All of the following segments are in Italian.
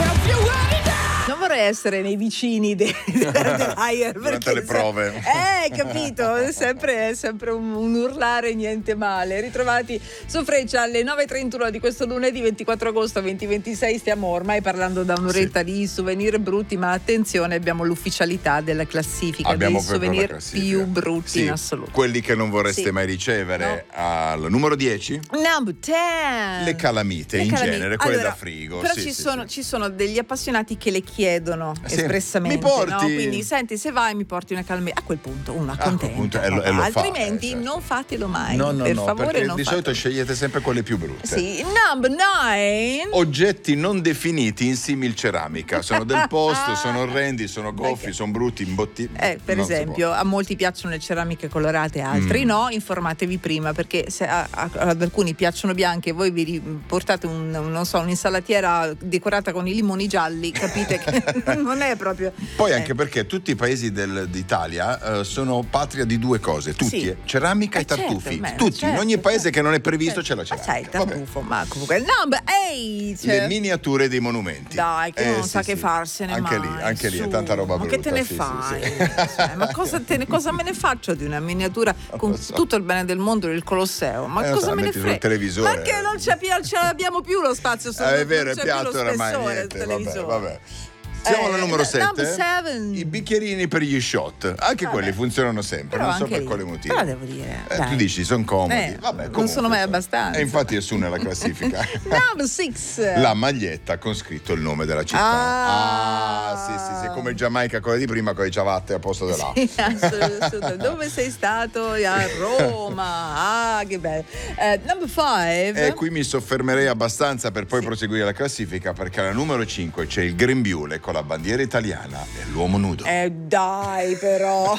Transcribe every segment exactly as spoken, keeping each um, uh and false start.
Non vorrei essere nei vicini de- dell'Air durante le prove. Eh, capito? È sempre, è sempre un, un urlare niente male. Ritrovati su Freccia alle nove e trentuno di questo lunedì ventiquattro agosto duemilaventisei. Stiamo ormai parlando da un'oretta sì. di souvenir brutti, ma attenzione, abbiamo l'ufficialità della classifica abbiamo dei souvenir più brutti sì, in assoluto. Quelli che non vorreste sì. mai ricevere. No. Al numero dieci? Number ten. Le calamite, le in calamite. genere, quelle allora, da frigo. Però sì, ci, sì, sono, sì. ci sono degli appassionati che le chiedono sì. espressamente, mi porti? no? Quindi senti, se vai mi porti una calamita. A quel punto uno accontenta, ah, e lo altrimenti fa, eh, certo. non fatelo mai. No, no, per no, favore, perché non di fatelo. solito scegliete sempre quelle più brutte. Sì, number nine. Oggetti non definiti in similceramica. Sono del posto, sono orrendi, sono goffi, okay. sono brutti, imbotti. Eh, per non esempio, a molti piacciono le ceramiche colorate, altri mm. no. Informatevi prima, perché se a, a, ad alcuni piacciono bianche e voi vi portate un, non so, un'insalatiera decorata con i limoni gialli, capite che non è proprio. Poi eh. anche perché tutti i paesi del, d'Italia uh, sono patria di due cose, tutti, sì. eh, ceramica eh, e tartufi, certo, beh, tutti, certo, in ogni paese certo. che non è previsto certo. c'è la ceramica. Ma sai, tartufo, ma comunque. Number eight. Le miniature dei monumenti. Dai, che eh, non sì, sa sì. che farsene anche mai. lì, anche lì Su. è tanta roba ma brutta. Ma che te ne sì, fai? Sì, sì. Cioè, ma cosa, te ne, cosa me ne faccio di una miniatura con so. tutto il bene del mondo del Colosseo? Ma eh, cosa so, me ne frega? Televisore. Perché non ce l'abbiamo più lo spazio sul eh, è vero, non è c'è piatto più lo oramai, spessore niente, del televisore. vabbè, vabbè. Siamo Eh, al numero sette. I bicchierini per gli shot. Anche Vabbè. quelli funzionano sempre, Però non so per lì. quale motivo. Però devo dire, eh, dai. tu dici sono comodi. Eh, Vabbè, non comunque, sono mai abbastanza. E infatti è su nella classifica. Number six. La maglietta con scritto il nome della città. Ah, ah sì, sì, sì, come Giamaica, quella di prima con i ciabatte a posto dell'A. Sì, assolutamente. Dove sei stato? A Roma. Ah, che bello. Uh, number five. E qui mi soffermerei abbastanza per poi sì. proseguire la classifica, perché alla numero cinque c'è il grembiule con la bandiera italiana e l'uomo nudo. Eh dai però.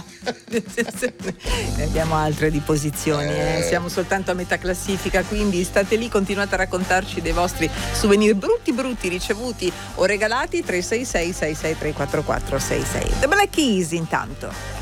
Ne abbiamo altre di posizioni, eh. Eh. Siamo soltanto a metà classifica, quindi state lì, continuate a raccontarci dei vostri souvenir brutti brutti ricevuti o regalati. Tre sei sei sei sei tre quattro quattro sei sei. The Black Keys intanto.